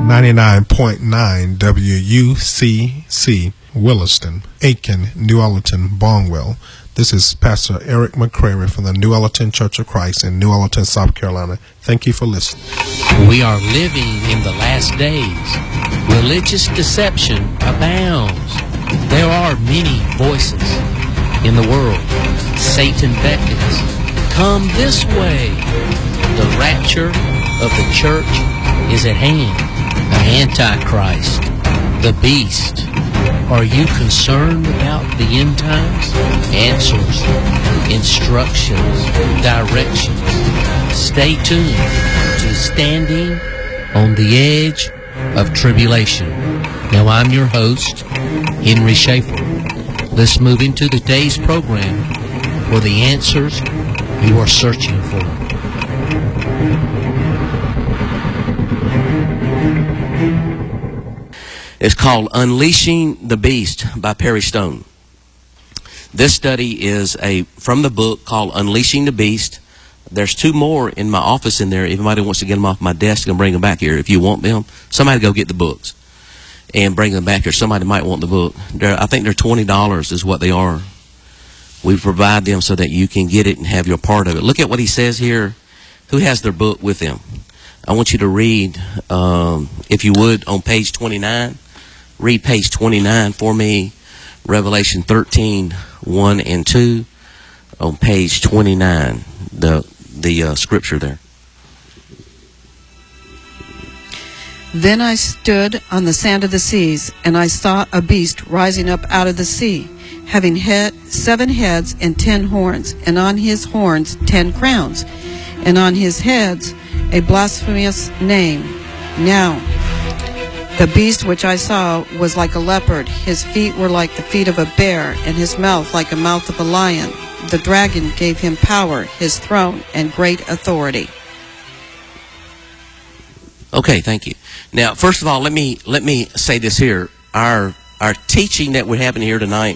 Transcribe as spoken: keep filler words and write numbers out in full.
ninety-nine point nine W U C C, Williston, Aiken, New Orleans, Barnwell. This is Pastor Eric McCrary from the New Orleans Church of Christ in New Orleans, South Carolina. Thank you for listening. We are living in the last days. Religious deception abounds. There are many voices in the world. Satan beckons. Come this way. The rapture of the church is at hand. The Antichrist, the beast. Are you concerned about the end times? Answers, instructions, directions. Stay tuned to Standing on the Edge of Tribulation. Now I'm your host, Henry Schaefer. Let's move into today's program for the answers you are searching for. It's called Unleashing the Beast by Perry Stone. This study is a from the book called Unleashing the Beast. There's two more in my office in there. If anybody wants to get them off my desk and bring them back here, if you want them, somebody go get the books and bring them back here. Somebody might want the book. They're, I think they're twenty dollars is what they are. We provide them so that you can get it and have your part of it. Look at what he says here. Who has their book with them? I want you to read, um, if you would, on page twenty-nine. Read page twenty-nine for me, Revelation thirteen, one and two, on page twenty-nine, the, the uh, scripture there. Then I stood on the sand of the seas, and I saw a beast rising up out of the sea, having head, seven heads and ten horns, and on his horns ten crowns, and on his heads a blasphemous name. Now the beast which I saw was like a leopard. His feet were like the feet of a bear, and his mouth like the mouth of a lion. The dragon gave him power, his throne, and great authority. Okay, thank you. Now, first of all, let me let me say this here. Our our teaching that we're having here tonight